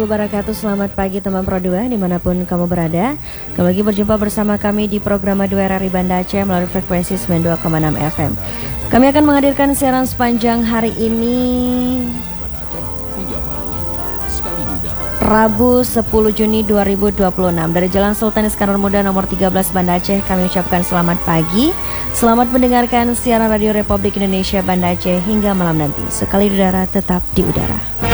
wabarakatuh. Selamat pagi teman Pro 2 dimanapun kamu berada. Kembali lagi berjumpa bersama kami di program 2 RRI Banda Aceh melalui frekuensi 92,6 FM. Kami akan menghadirkan siaran sepanjang hari ini, Rabu 10 Juni 2026 dari Jalan Sultan Iskandar Muda nomor 13 Banda Aceh. Kami ucapkan selamat pagi. Selamat mendengarkan siaran Radio Republik Indonesia Banda Aceh hingga malam nanti. Sekali di udara tetap di udara.